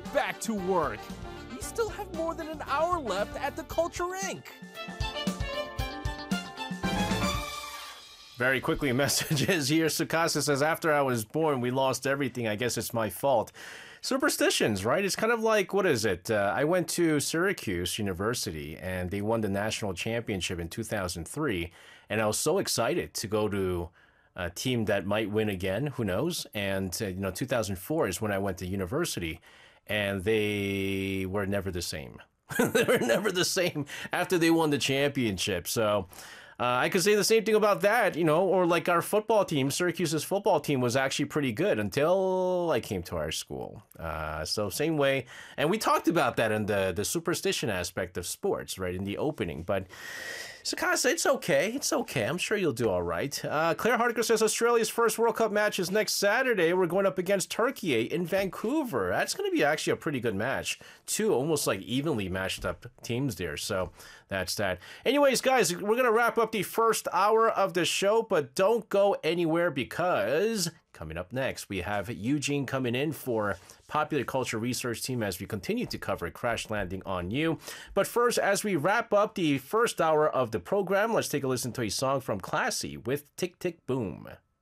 get back to work. We still have more than an hour left at the Culture Inc. Very quickly, messages here. Sukasa says, after I was born, we lost everything. I guess it's my fault. Superstitions, right? It's kind of like, what is it? I went to Syracuse University, and they won the national championship in 2003. And I was so excited to go to a team that might win again. Who knows? And, 2004 is when I went to university, and they were never the same. They were never the same after they won the championship. So I could say the same thing about that, or like our football team. Syracuse's football team was actually pretty good until I came to our school. So same way. And we talked about that in the superstition aspect of sports, right, in the opening. But Sakasa, it's okay. It's okay. I'm sure you'll do all right. Claire Hardiker says Australia's first World Cup match is next Saturday. We're going up against Turkey in Vancouver. That's going to be actually a pretty good match. Two almost like evenly matched up teams there. So that's that. Anyways, guys, we're going to wrap up the first hour of the show, but don't go anywhere because coming up next, we have Eugene coming in for Popular Culture Research Team as we continue to cover Crash Landing on You. But first, as we wrap up the first hour of the program, let's take a listen to a song from Classy with Tick Tick Boom.